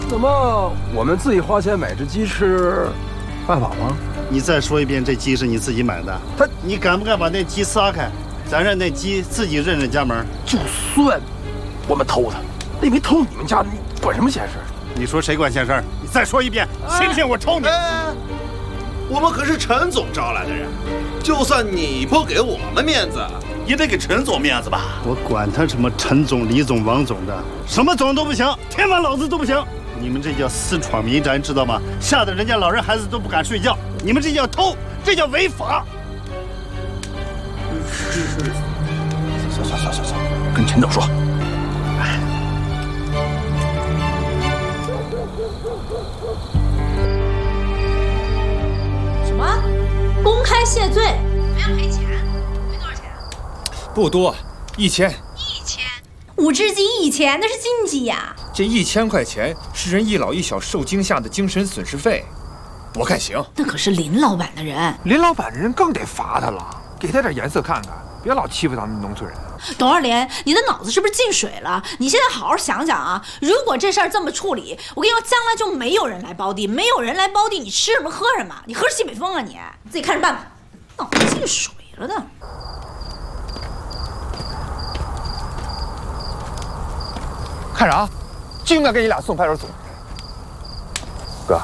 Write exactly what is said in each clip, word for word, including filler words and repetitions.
那么我们自己花钱买只鸡吃，犯法吗？ 你再说一遍，这鸡是你自己买的？ 他， 你敢不敢把那鸡撒开？咱让那鸡自己认认家门。 就算我们偷它，那也没偷你们家，你管什么闲事？ 你说谁管闲事？你再说一遍，信不信我抽你？ 哎，我们可是陈总招来的人，就算你不给我们面子，也得给陈总面子吧？ 我管他什么陈总、李总、王总的，什么总都不行，天王老子都不行。你们这叫私闯民宅，知道吗？吓得人家老人孩子都不敢睡觉。你们这叫偷，这叫违法。 算算算算算，跟陈总说。 什么？公开谢罪？还要赔钱？赔多少钱啊？ 不多，一千。 一千？五只鸡一千，那是金鸡呀。 这一千块钱是人一老一小受惊吓的精神损失费，我看行。 那可是林老板的人， 林老板的人更得罚他了，给他点颜色看看，别老欺负咱们农村人。 董二连，你的脑子是不是进水了？你现在好好想想啊！如果这事儿这么处理，我跟你说，将来就没有人来包地，没有人来包地，你吃什么喝什么？你喝西北风啊你！你自己看着办吧。脑子进水了的。 看啥？就应该给你俩送派出所。哥，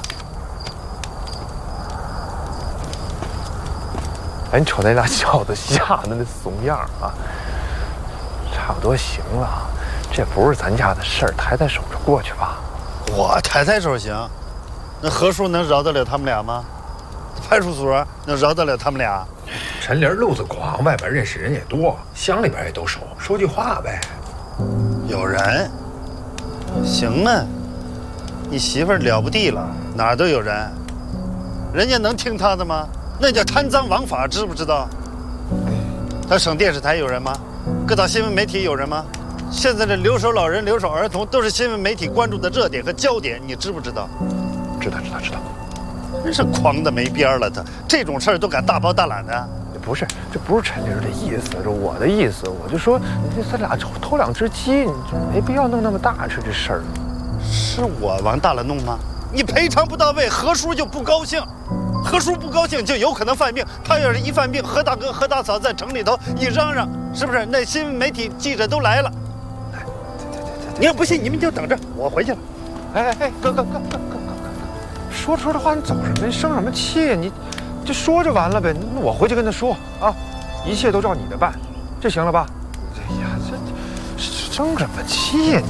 哎，你瞅那俩小子吓得那怂样啊，差不多行了。这不是咱家的事儿，抬抬手就过去吧。 我抬抬手行，那何叔能饶得了他们俩吗？派出所能饶得了他们俩？ 陈林路子广，外边认识人也多，乡里边也都熟，说句话呗。 有人，行啊，你媳妇儿了不地了，哪儿都有人，人家能听他的吗？那叫贪赃枉法，知不知道？他省电视台有人吗？各大新闻媒体有人吗？现在这留守老人、留守儿童都是新闻媒体关注的热点和焦点，你知不知道？ 知道，知道，知道。 真是狂的没边了，他这种事儿都敢大包大揽的。 不是，这不是陈林的意思，这我的意思，我就说，你这咱俩偷偷两只鸡，你就没必要弄那么大事这事儿。 是我往大了弄吗？你赔偿不到位，何叔就不高兴，何叔不高兴就有可能犯病。他要是一犯病，何大哥、何大嫂在城里头一嚷嚷，是不是？那新闻媒体记者都来了。哎，对对对对，你要不信，你们就等着，我回去了。 哎哎哎，哥哥哥哥哥哥哥，说着说着话，你走什么？你生什么气？你。就说就完了呗，那我回去跟他说啊，一切都照你的办，这行了吧？哎呀，这生什么气呀？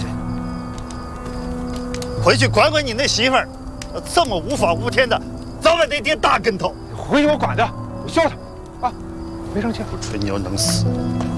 这回去管管你那媳妇儿，这么无法无天的，早晚得跌大跟头。 回去我管他，我削他啊，没生气。 不吹牛能死。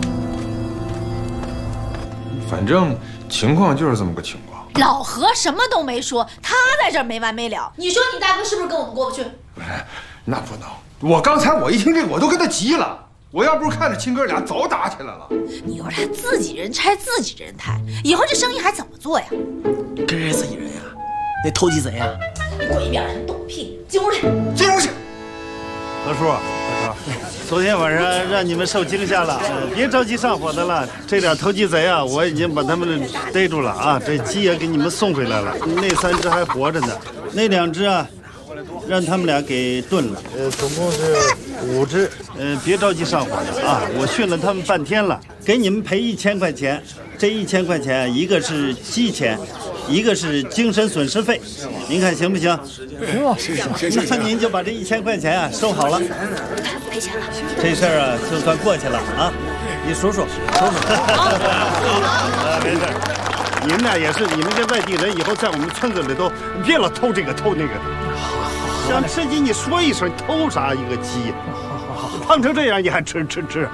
反正情况就是这么个情况。 老何什么都没说，他在这儿没完没了。你说你大哥是不是跟我们过不去？ 不是。那不能！我刚才我一听这个，我都跟他急了。我要不是看着亲哥俩，早打起来了。 你要是自己人拆自己人台，以后这生意还怎么做呀？ 跟谁自己人呀？那偷鸡贼呀！ 你滚一边去，懂屁！进屋去， 进屋去。 何叔，何叔，昨天晚上让你们受惊吓了，别着急上火的了。这俩偷鸡贼啊，我已经把他们逮住了啊！这鸡也给你们送回来了，那三只还活着呢，那两只啊。让他们俩给炖了，呃，总共是五只，呃，别着急上火的啊！我训了他们半天了，给你们赔一千块钱。这一千块钱，一个是鸡钱，一个是精神损失费，您看行不行？行，那您就把这一千块钱啊收好了。 赔钱了， 这事儿啊就算过去了啊！你数数，数数。啊，没事。你们俩也是，你们这外地人，以后在我们村子里头别老偷这个偷那个的。想吃鸡，你说一声，偷啥一个鸡？胖成这样，你还吃吃吃？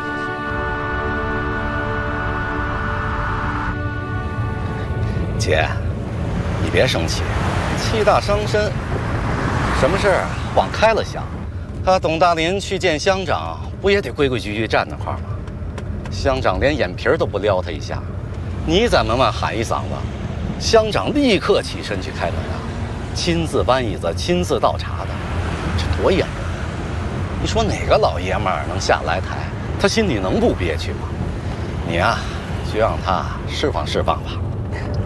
姐，你别生气，气大伤身。什么事儿往开了想。他董大林去见乡长，不也得规规矩矩站那块儿吗？乡长连眼皮都不撩他一下，你在门外喊一嗓子，乡长立刻起身去开门啊！亲自搬椅子，亲自倒茶的，这多严重！你说哪个老爷们儿能下来台？他心里能不憋屈吗？你啊，就让他释放释放吧。